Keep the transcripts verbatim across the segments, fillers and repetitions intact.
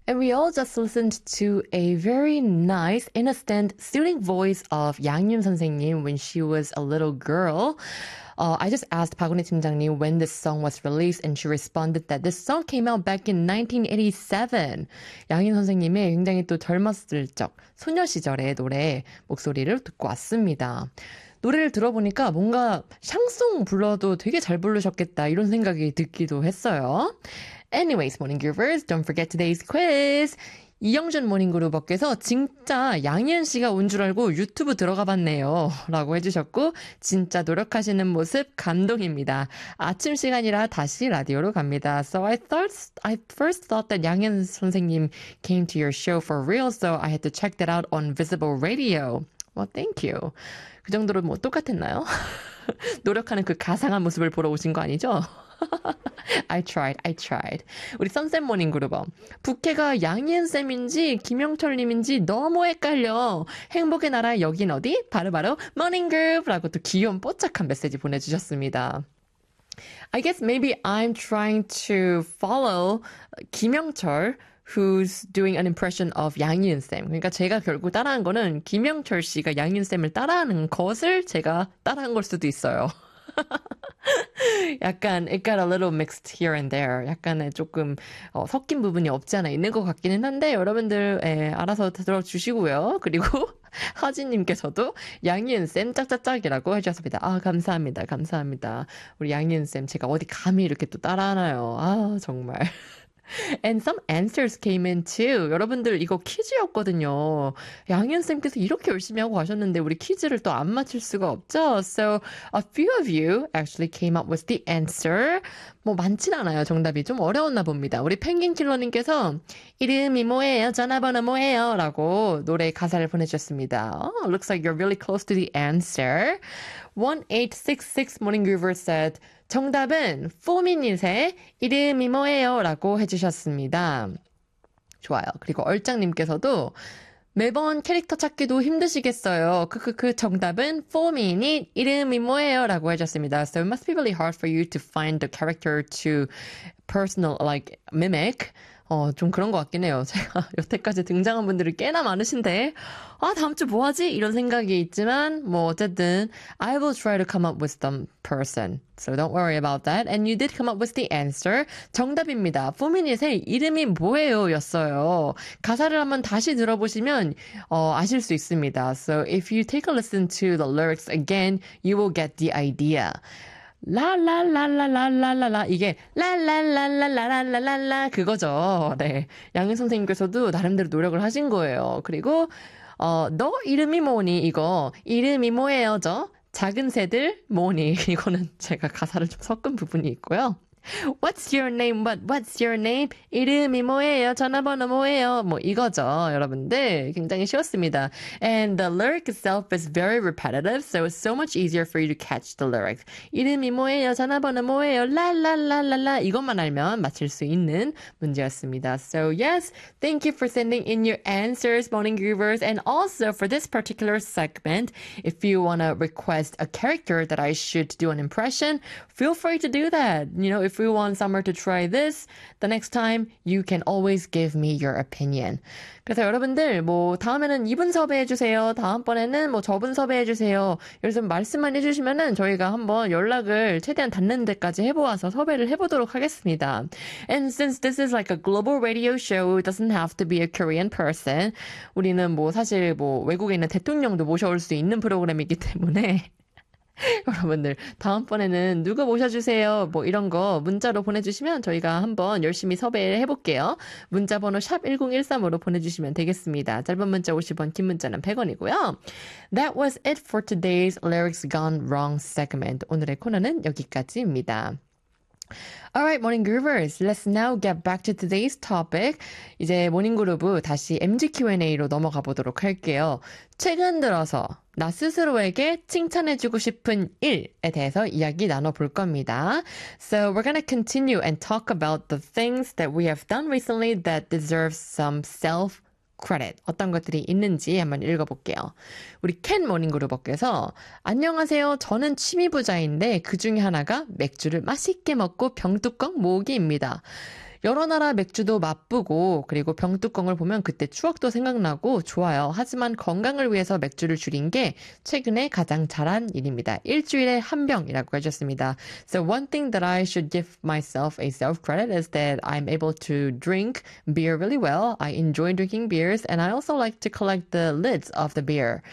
And we all just listened to a very nice, innocent, soothing voice of 양윤 선생님 when she was a little girl. Uh, I just asked 박은혜 팀장님 when this song was released, and she responded that this song came out back in nineteen eighty-seven. 양윤 선생님의 굉장히 또 젊었을 적, 소녀 시절의 노래 목소리를 듣고 왔습니다. 노래를 들어보니까 뭔가 샹송 불러도 되게 잘 부르셨겠다 이런 생각이 듣기도 했어요. Anyways, Morning Groovers, don't forget today's quiz. 이영준 모닝그루버께서 진짜 양희은 씨가 온 줄 알고 유튜브 들어가 봤네요. 라고 해주셨고 진짜 노력하시는 모습 감동입니다. 아침 시간이라 다시 라디오로 갑니다. So I thought, I first thought that 양희은 선생님 came to your show for real, so I had to check that out on Visible Radio. Well, thank you. 그 정도로 뭐 똑같았나요? 노력하는 그 가상한 모습을 보러 오신 거 아니죠? I tried, I tried. 우리 선셋 모닝 그루버. 부캐가 양희은쌤인지 김영철님인지 너무 헷갈려. 행복의 나라 여긴 어디? 바로바로 모닝 그룹라고 또 귀여운 뽀짝한 메시지 보내주셨습니다. I guess maybe I'm trying to follow 김영철 who's doing an impression of 양희은 쌤. 그러니까 제가 결국 따라한 거는 김영철 씨가 양희은 쌤을 따라하는 것을 제가 따라한 걸 수도 있어요. 약간 it got a little mixed here and there. 약간의 조금 어, 섞인 부분이 없지 않아 있는 것 같기는 한데 여러분들 예, 알아서 들어주시고요. 그리고 하진님께서도 양희은 쌤 짝짝짝이라고 해주셨습니다. 아 감사합니다. 감사합니다. 우리 양희은 쌤 제가 어디 감히 이렇게 또 따라하나요? 아 정말. And some answers came in too. 여러분들 이거 퀴즈였거든요. 양현쌤께서 이렇게 열심히 하고 가셨는데 우리 퀴즈를 또 안 맞힐 수가 없죠. So a few of you actually came up with the answer. 뭐 많진 않아요. 정답이 좀 어려웠나 봅니다. 우리 펭귄킬러님께서 이름이 뭐예요? 전화번호 뭐예요? 라고 노래 가사를 보내주셨습니다. Oh, looks like you're really close to the answer. one eight six six Morning Groover said 정답은 포미닛의 이름이 뭐예요? 라고 해주셨습니다. 좋아요. 그리고 얼짱님께서도 매번 캐릭터 찾기도 힘드시겠어요. 크크크 정답은 포미닛 이름이 뭐예요? 라고 해주셨습니다. So it must be really hard for you to find the character to personal, like, mimic. 어, 좀 그런 것 같긴 해요. 제가 여태까지 등장한 분들이 꽤나 많으신데, 아, 다음 주 뭐 하지? 이런 생각이 있지만, 뭐, 어쨌든, I will try to come up with some person. So don't worry about that. And you did come up with the answer. 정답입니다. 포미닛의 이름이 뭐예요? 였어요. 가사를 한번 다시 들어보시면, 어, 아실 수 있습니다. So if you take a listen to the lyrics again, you will get the idea. 라라라라라라라라 이게 라라라라라라라라 그거죠. 네, 양희 선생님께서도 나름대로 노력을 하신 거예요. 그리고 어, 너 이름이 뭐니? 이거 이름이 뭐예요? 저 작은 새들 뭐니? 이거는 제가 가사를 좀 섞은 부분이 있고요. What's your name? What? What's your name? 이름이 뭐예요? 전화번호 뭐예요? 뭐 이거죠, 여러분들. 굉장히 쉬웠습니다. And the lyric itself is very repetitive, so it's so much easier for you to catch the lyrics. 이름이 뭐예요? 전화번호 뭐예요? 라라라라라 이것만 알면 맞힐 수 있는 문제였습니다. So yes, thank you for sending in your answers, Morning Groovers, and also for this particular segment, if you want to request a character that I should do an impression, feel free to do that. You know, if If we want Summer to try this, the next time you can always give me your opinion. 그래서 여러분들 뭐 다음에는 이분 섭외해주세요. 다음번에는 뭐 저분 섭외해주세요. 이래서 말씀만 해주시면은 저희가 한번 연락을 최대한 닿는 데까지 해보아서 섭외를 해보도록 하겠습니다. And since this is like a global radio show, it doesn't have to be a Korean person. 우리는 뭐 사실 뭐 외국에 있는 대통령도 모셔올 수 있는 프로그램이기 때문에 여러분들 다음번에는 누구 모셔주세요 뭐 이런 거 문자로 보내주시면 저희가 한번 열심히 섭외를 해볼게요. 문자번호 샵 일공일삼으로 보내주시면 되겠습니다. 짧은 문자 오십 원, 긴 문자는 백 원이고요. That was it for today's Lyrics Gone Wrong segment. 오늘의 코너는 여기까지입니다. Alright, Morning Groovers. Let's now get back to today's topic. 이제 모닝그루브 다시 엠지 큐앤에이로 넘어가 보도록 할게요. 최근 들어서 나 스스로에게 칭찬해주고 싶은 일에 대해서 이야기 나눠볼 겁니다. So we're gonna continue and talk about the things that we have done recently that deserve some self credit. 어떤 것들이 있는지 한번 읽어볼게요. 우리 캔 모닝그루버께서 안녕하세요. 저는 취미부자인데 그 중에 하나가 맥주를 맛있게 먹고 병뚜껑 모으기입니다. 여러 나라 맥주도 맛보고 그리고 병뚜껑을 보면 그때 추억도 생각나고 좋아요. 하지만 건강을 위해서 맥주를 줄인 게 최근에 가장 잘한 일입니다. 일주일에 한 병이라고 해줬습니다. So one thing that I should give myself a self-credit is that I'm able to drink beer really well. I enjoy drinking beers and I also like to collect the lids of the beer.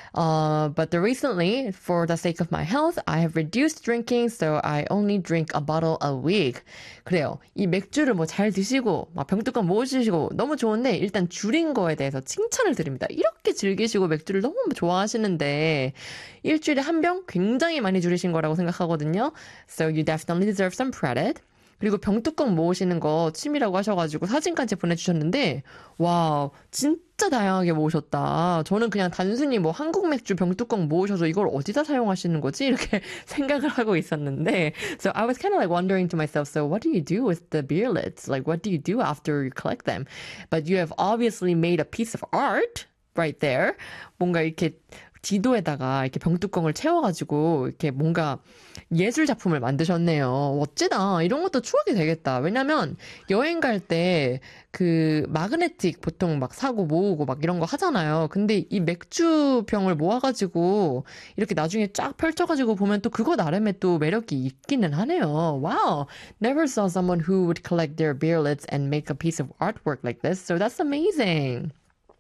Uh, but the recently, for the sake of my health, I have reduced drinking, so I only drink a bottle a week. 그래요. 이 맥주를 뭐 잘 드시고, 막 병뚜껑 모으시고, 너무 좋은데, 일단 줄인 거에 대해서 칭찬을 드립니다. 이렇게 즐기시고 맥주를 너무 좋아하시는데, 일주일에 한 병 굉장히 많이 줄이신 거라고 생각하거든요. So you definitely deserve some credit. 그리고 병뚜껑 모으시는 거 취미라고 하셔가지고 사진까지 보내주셨는데, 와, 진짜 다양하게 모으셨다. 저는 그냥 단순히 뭐 한국 맥주 병뚜껑 모으셔서 이걸 어디다 사용하시는 거지? 이렇게 생각을 하고 있었는데, so I was kind of like wondering to myself, so what do you do with the beer lids? Like, what do you do after you collect them? But you have obviously made a piece of art right there. 뭔가 이렇게 지도에다가 이렇게 병뚜껑을 채워가지고 이렇게 뭔가 예술 작품을 만드셨네요. 멋지다. 이런 것도 추억이 되겠다. 왜냐면 여행 갈 때 그 마그네틱 보통 막 사고 모으고 막 이런 거 하잖아요. 근데 이 맥주병을 모아가지고 이렇게 나중에 쫙 펼쳐가지고 보면 또 그거 나름의 또 매력이 있기는 하네요. Wow. Never saw someone who would collect their beer lids and make a piece of artwork like this. So that's amazing.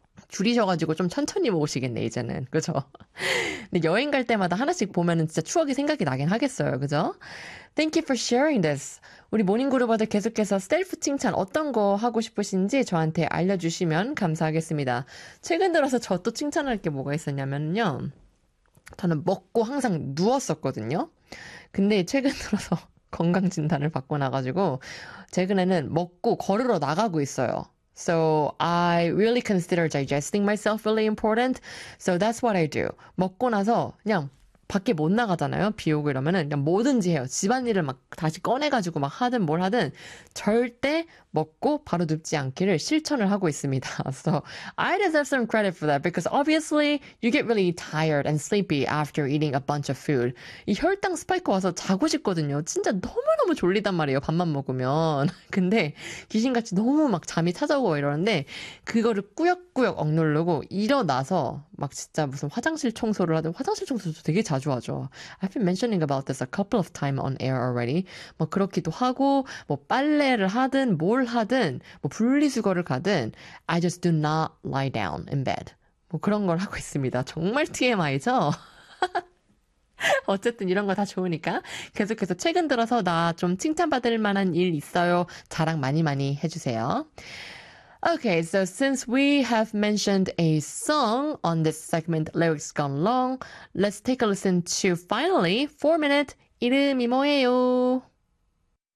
줄이셔가지고 좀 천천히 모으시겠네, 이제는. 그죠? 근데 여행 갈 때마다 하나씩 보면은 진짜 추억이 생각이 나긴 하겠어요. 그죠? Thank you for sharing this. 우리 모닝그룹어들 계속해서 셀프 칭찬 어떤 거 하고 싶으신지 저한테 알려주시면 감사하겠습니다. 최근 들어서 저 또 칭찬할 게 뭐가 있었냐면요. 저는 먹고 항상 누웠었거든요. 근데 최근 들어서 건강진단을 받고 나가지고 최근에는 먹고 걸으러 나가고 있어요. So I really consider digesting myself really important. So that's what I do. 먹고 나서 그냥 밖에 못 나가잖아요. 비 오고 이러면은 그냥 뭐든지 해요. 집안일을 막 다시 꺼내가지고 막 하든 뭘 하든 절대 먹고 바로 눕지 않기를 실천을 하고 있습니다. So I deserve some credit for that because obviously you get really tired and sleepy after eating a bunch of food. 이 혈당 스파이크 와서 자고 싶거든요. 진짜 너무너무 졸리단 말이에요. 밥만 먹으면. 근데 귀신같이 너무 막 잠이 찾아오고 이러는데 그거를 꾸역꾸역 억누르고 일어나서 막 진짜 무슨 화장실 청소를 하든 화장실 청소도 되게 자주 하죠. I've been mentioning about this a couple of times on air already. 뭐 그렇기도 하고 뭐 빨래를 하든 뭘 하든 뭐 분리수거를 가든 I just do not lie down in bed. 뭐 그런 걸 하고 있습니다. 정말 티엠아이죠? 어쨌든 이런 거 다 좋으니까 계속해서 최근 들어서 나 좀 칭찬받을 만한 일 있어요? 자랑 많이 많이 해주세요. Okay, so since we have mentioned a song on this segment, Lyrics Gone Long, let's take a listen to finally four minute 이름이 뭐예요?